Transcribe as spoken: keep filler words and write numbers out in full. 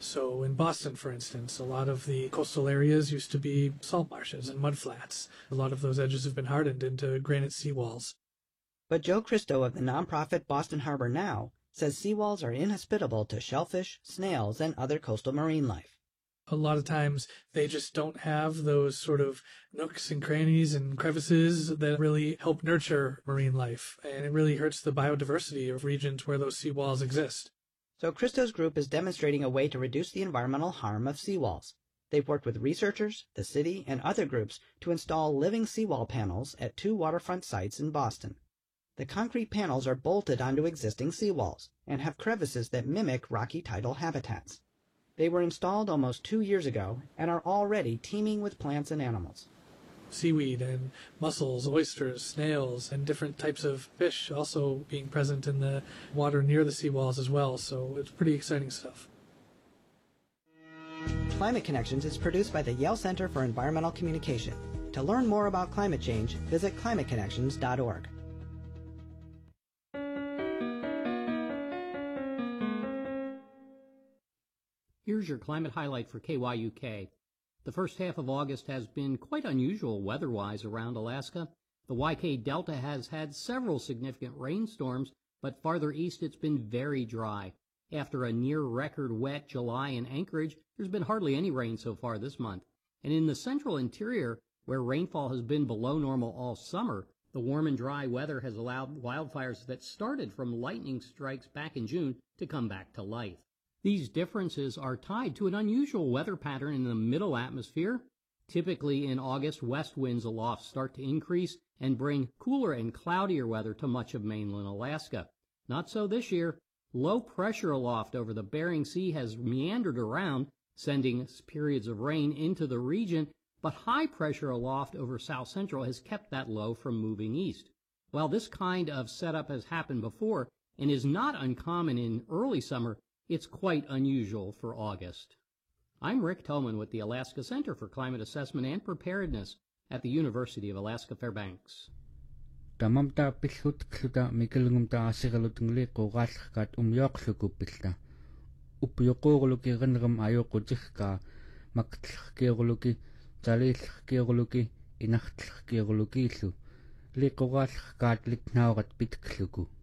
So in Boston, for instance, a lot of the coastal areas used to be salt marshes and mudflats. A lot of those edges have been hardened into granite seawalls. But Joe Christo of the nonprofit Boston Harbor Now says seawalls are inhospitable to shellfish, snails, and other coastal marine life. A lot of times they just don't have those sort of nooks and crannies and crevices that really help nurture marine life, and it really hurts the biodiversity of regions where those seawalls exist. So Christo's group is demonstrating a way to reduce the environmental harm of seawalls. They've worked with researchers, the city, and other groups to install living seawall panels at two waterfront sites in Boston. The concrete panels are bolted onto existing seawalls and have crevices that mimic rocky tidal habitats. They were installed almost two years ago and are already teeming with plants and animals. Seaweed and mussels, oysters, snails, and different types of fish also being present in the water near the seawalls as well, so it's pretty exciting stuff. Climate Connections is produced by the Yale Center for Environmental Communication. To learn more about climate change, visit climate connections dot org. Here's your climate highlight for K Y U K. The first half of August has been quite unusual weather-wise around Alaska. The Y K Delta has had several significant rainstorms, but farther east it's been very dry. After a near-record wet July in Anchorage, there's been hardly any rain so far this month. And in the central interior, where rainfall has been below normal all summer, the warm and dry weather has allowed wildfires that started from lightning strikes back in June to come back to life. These differences are tied to an unusual weather pattern in the middle atmosphere. Typically in August, west winds aloft start to increase and bring cooler and cloudier weather to much of mainland Alaska. Not so this year. Low pressure aloft over the Bering Sea has meandered around, sending periods of rain into the region, but high pressure aloft over South Central has kept that low from moving east. While this kind of setup has happened before and is not uncommon in early summer, it's quite unusual for August. I'm Rick Toman with the Alaska Center for Climate Assessment and Preparedness at the University of Alaska Fairbanks. Tamamta pilhut kluta mikilungumta asigalutungli qoqallqat umyoqlukupilla. Upyoqoqluki qanram ayoqutihka maktlqqiqluki talillqqiqluki inaqtlqqiqlukiillu liqoqallqat liknauqat pitkluku.